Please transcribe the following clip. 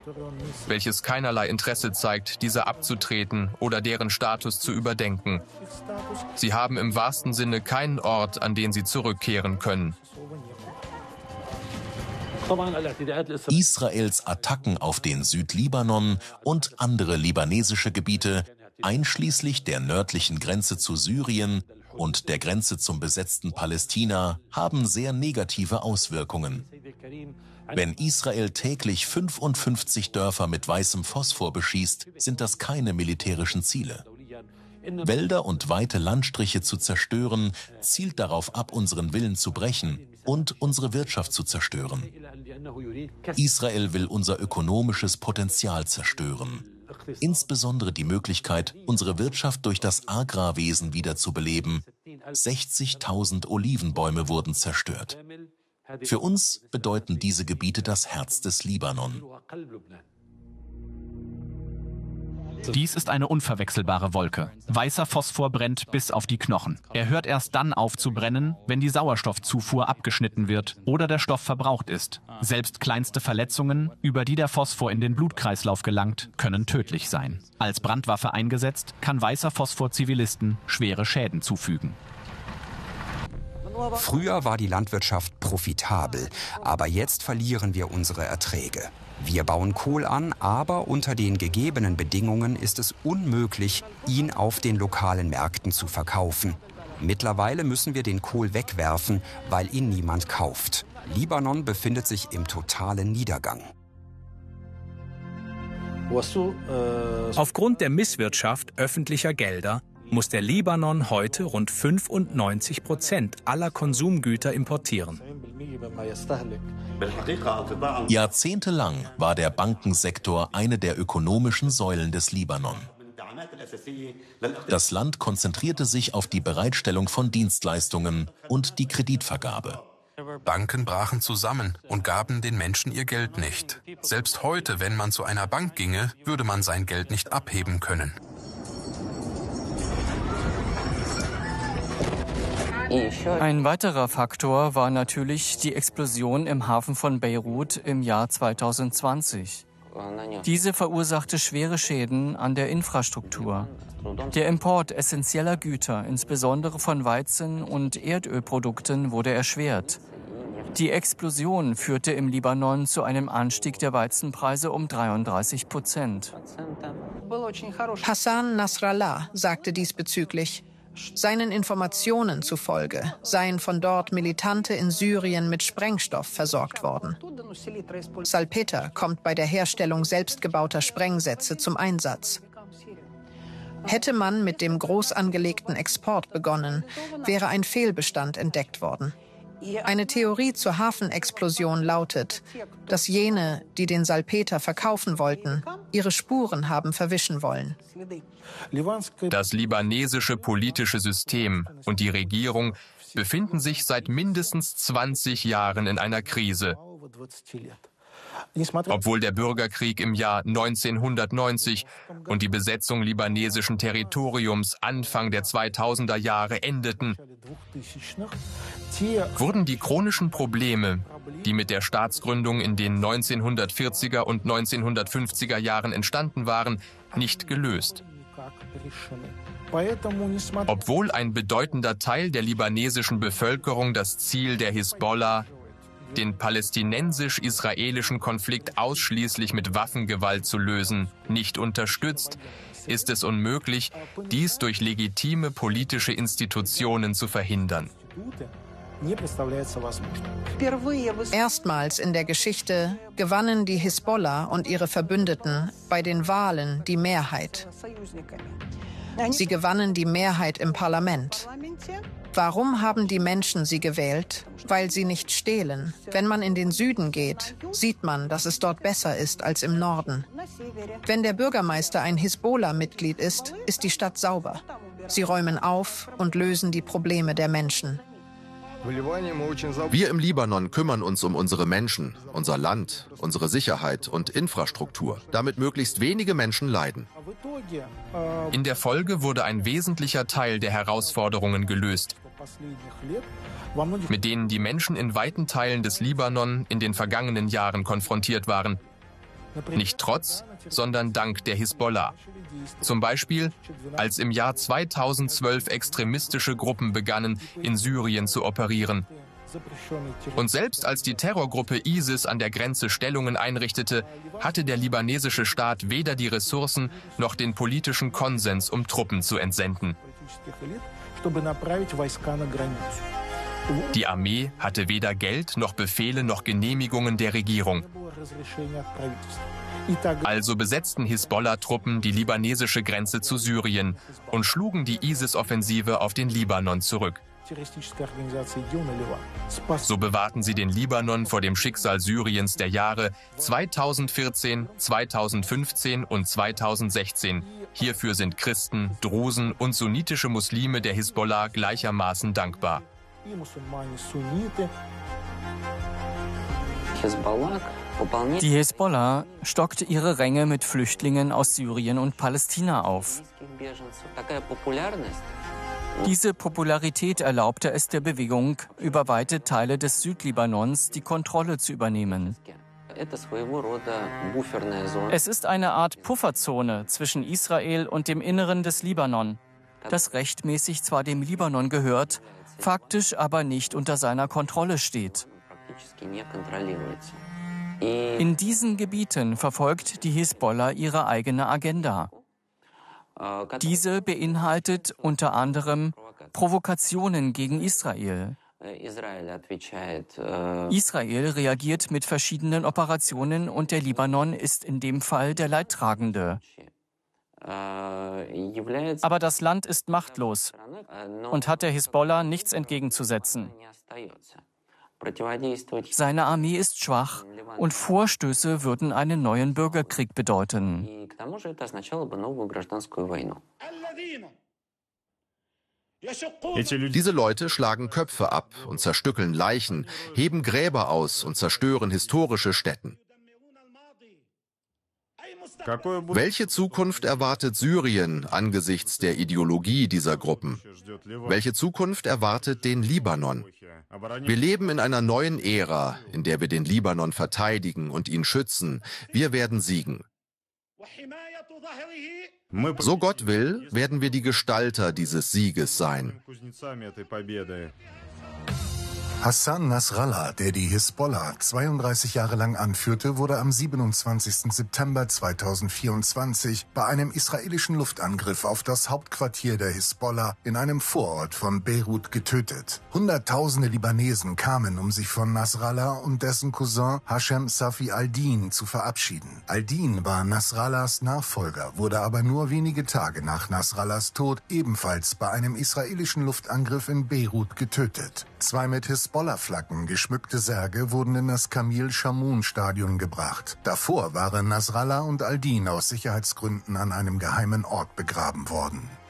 welches keinerlei Interesse zeigt, diese abzutreten oder deren Status zu überdenken. Sie haben im wahrsten Sinne keinen Ort, an den sie zurückkehren können. Israels Attacken auf den Südlibanon und andere libanesische Gebiete, einschließlich der nördlichen Grenze zu Syrien und der Grenze zum besetzten Palästina, haben sehr negative Auswirkungen. Wenn Israel täglich 55 Dörfer mit weißem Phosphor beschießt, sind das keine militärischen Ziele. Wälder und weite Landstriche zu zerstören, zielt darauf ab, unseren Willen zu brechen und unsere Wirtschaft zu zerstören. Israel will unser ökonomisches Potenzial zerstören. Insbesondere die Möglichkeit, unsere Wirtschaft durch das Agrarwesen wiederzubeleben. 60.000 Olivenbäume wurden zerstört. Für uns bedeuten diese Gebiete das Herz des Libanon. Dies ist eine unverwechselbare Wolke. Weißer Phosphor brennt bis auf die Knochen. Er hört erst dann auf zu brennen, wenn die Sauerstoffzufuhr abgeschnitten wird oder der Stoff verbraucht ist. Selbst kleinste Verletzungen, über die der Phosphor in den Blutkreislauf gelangt, können tödlich sein. Als Brandwaffe eingesetzt, kann weißer Phosphor Zivilisten schwere Schäden zufügen. Früher war die Landwirtschaft profitabel, aber jetzt verlieren wir unsere Erträge. Wir bauen Kohl an, aber unter den gegebenen Bedingungen ist es unmöglich, ihn auf den lokalen Märkten zu verkaufen. Mittlerweile müssen wir den Kohl wegwerfen, weil ihn niemand kauft. Libanon befindet sich im totalen Niedergang. Aufgrund der Misswirtschaft öffentlicher Gelder muss der Libanon heute rund 95% aller Konsumgüter importieren. Jahrzehntelang war der Bankensektor eine der ökonomischen Säulen des Libanon. Das Land konzentrierte sich auf die Bereitstellung von Dienstleistungen und die Kreditvergabe. Banken brachen zusammen und gaben den Menschen ihr Geld nicht. Selbst heute, wenn man zu einer Bank ginge, würde man sein Geld nicht abheben können. Ein weiterer Faktor war natürlich die Explosion im Hafen von Beirut im Jahr 2020. Diese verursachte schwere Schäden an der Infrastruktur. Der Import essentieller Güter, insbesondere von Weizen- und Erdölprodukten, wurde erschwert. Die Explosion führte im Libanon zu einem Anstieg der Weizenpreise um 33%. Hassan Nasrallah sagte diesbezüglich: Seinen Informationen zufolge seien von dort Militante in Syrien mit Sprengstoff versorgt worden. Salpeter kommt bei der Herstellung selbstgebauter Sprengsätze zum Einsatz. Hätte man mit dem groß angelegten Export begonnen, wäre ein Fehlbestand entdeckt worden. Eine Theorie zur Hafenexplosion lautet, dass jene, die den Salpeter verkaufen wollten, ihre Spuren haben verwischen wollen. Das libanesische politische System und die Regierung befinden sich seit mindestens 20 Jahren in einer Krise. Obwohl der Bürgerkrieg im Jahr 1990 und die Besetzung libanesischen Territoriums Anfang der 2000er Jahre endeten, wurden die chronischen Probleme, die mit der Staatsgründung in den 1940er und 1950er Jahren entstanden waren, nicht gelöst. Obwohl ein bedeutender Teil der libanesischen Bevölkerung das Ziel der Hisbollah, den palästinensisch-israelischen Konflikt ausschließlich mit Waffengewalt zu lösen, nicht unterstützt, ist es unmöglich, dies durch legitime politische Institutionen zu verhindern. Erstmals in der Geschichte gewannen die Hisbollah und ihre Verbündeten bei den Wahlen die Mehrheit. Sie gewannen die Mehrheit im Parlament. Warum haben die Menschen sie gewählt? Weil sie nicht stehlen. Wenn man in den Süden geht, sieht man, dass es dort besser ist als im Norden. Wenn der Bürgermeister ein Hisbollah-Mitglied ist, ist die Stadt sauber. Sie räumen auf und lösen die Probleme der Menschen. Wir im Libanon kümmern uns um unsere Menschen, unser Land, unsere Sicherheit und Infrastruktur, damit möglichst wenige Menschen leiden. In der Folge wurde ein wesentlicher Teil der Herausforderungen gelöst, mit denen die Menschen in weiten Teilen des Libanon in den vergangenen Jahren konfrontiert waren. Nicht trotz, sondern dank der Hisbollah. Zum Beispiel, als im Jahr 2012 extremistische Gruppen begannen, in Syrien zu operieren. Und selbst als die Terrorgruppe ISIS an der Grenze Stellungen einrichtete, hatte der libanesische Staat weder die Ressourcen noch den politischen Konsens, um Truppen zu entsenden. Die Armee hatte weder Geld noch Befehle noch Genehmigungen der Regierung. Also besetzten Hisbollah-Truppen die libanesische Grenze zu Syrien und schlugen die ISIS-Offensive auf den Libanon zurück. So bewahrten sie den Libanon vor dem Schicksal Syriens der Jahre 2014, 2015 und 2016. Hierfür sind Christen, Drusen und sunnitische Muslime der Hisbollah gleichermaßen dankbar. Die Hisbollah stockte ihre Ränge mit Flüchtlingen aus Syrien und Palästina auf. Diese Popularität erlaubte es der Bewegung, über weite Teile des Südlibanons die Kontrolle zu übernehmen. Es ist eine Art Pufferzone zwischen Israel und dem Inneren des Libanon, das rechtmäßig zwar dem Libanon gehört, faktisch aber nicht unter seiner Kontrolle steht. In diesen Gebieten verfolgt die Hisbollah ihre eigene Agenda. Diese beinhaltet unter anderem Provokationen gegen Israel. Israel reagiert mit verschiedenen Operationen und der Libanon ist in dem Fall der Leidtragende. Aber das Land ist machtlos und hat der Hisbollah nichts entgegenzusetzen. Seine Armee ist schwach und Vorstöße würden einen neuen Bürgerkrieg bedeuten. Diese Leute schlagen Köpfe ab und zerstückeln Leichen, heben Gräber aus und zerstören historische Stätten. Welche Zukunft erwartet Syrien angesichts der Ideologie dieser Gruppen? Welche Zukunft erwartet den Libanon? Wir leben in einer neuen Ära, in der wir den Libanon verteidigen und ihn schützen. Wir werden siegen. So Gott will, werden wir die Gestalter dieses Sieges sein. Hassan Nasrallah, der die Hisbollah 32 Jahre lang anführte, wurde am 27. September 2024 bei einem israelischen Luftangriff auf das Hauptquartier der Hisbollah in einem Vorort von Beirut getötet. Hunderttausende Libanesen kamen, um sich von Nasrallah und dessen Cousin Hashem Safi al-Din zu verabschieden. Al-Din war Nasrallahs Nachfolger, wurde aber nur wenige Tage nach Nasrallahs Tod ebenfalls bei einem israelischen Luftangriff in Beirut getötet. Zwei mit Hisbollah-Flaggen geschmückte Särge wurden in das Kamil-Shamoun-Stadion gebracht. Davor waren Nasrallah und al-Din aus Sicherheitsgründen an einem geheimen Ort begraben worden.